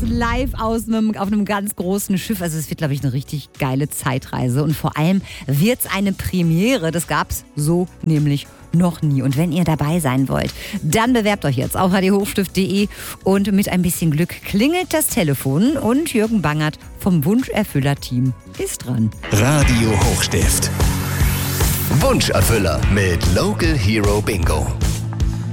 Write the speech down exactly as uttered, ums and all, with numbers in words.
live aus einem, auf einem ganz großen Schiff. Also es wird, glaube ich, eine richtig geile Zeitreise. Und vor allem wird es eine Premiere. Das gab es so nämlich noch nie. Und wenn ihr dabei sein wollt, dann bewerbt euch jetzt auf radio hochstift punkt de und mit ein bisschen Glück klingelt das Telefon und Jürgen Bangert vom Wunscherfüller-Team ist dran. Radio Hochstift. Wunscherfüller mit Local Hero Bingo.